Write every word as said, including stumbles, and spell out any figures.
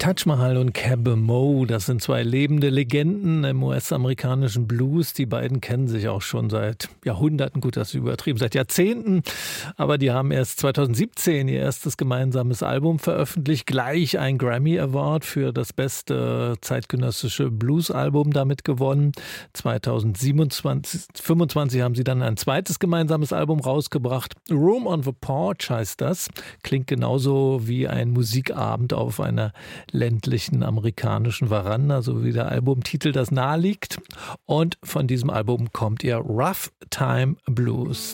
Taj Mahal und Keb' Mo', das sind zwei lebende Legenden im U S-amerikanischen Blues. Die beiden kennen sich auch schon seit Jahrhunderten, gut, das ist übertrieben, seit Jahrzehnten. Aber die haben erst zweitausendsiebzehn ihr erstes gemeinsames Album veröffentlicht, gleich ein Grammy Award für das beste zeitgenössische Blues-Album damit gewonnen. zweitausendsiebenundzwanzig, haben sie dann ein zweites gemeinsames Album rausgebracht. Room on the Porch heißt das. Klingt genauso wie ein Musikabend auf einer ländlichen amerikanischen Veranda, so wie der Albumtitel das naheliegt. Und von diesem Album kommt ihr Rough Time Blues.